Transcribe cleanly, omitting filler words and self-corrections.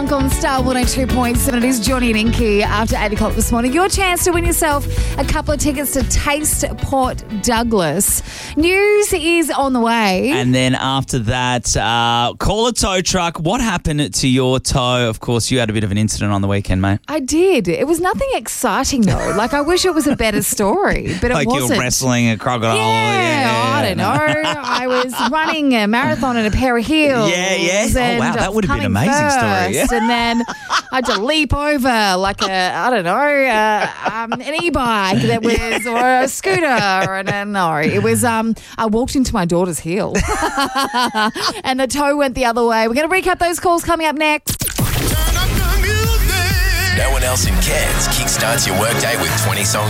Funk on Star 102.7. It is Johnny and Inky after 8 o'clock this morning. Your chance to win yourself a couple of tickets to Taste Port Douglas. News is on the way. And then after that, call a tow truck. What happened to your tow? Of course, you had a bit of an incident on the weekend, mate. I did. It was nothing exciting, though. Like, I wish it was a better story, but like it wasn't. Like you're wrestling a crocodile. Yeah, I don't know. I was running a marathon in a pair of heels. Yeah. Oh, wow. That would have been an amazing story. Yeah. And then I had to leap over like an e-bike that was, or a scooter. And no, it was, I walked into my daughter's heel and the toe went the other way. We're going to recap those calls coming up next. No one else in Cairns kickstarts your workday with 20 songs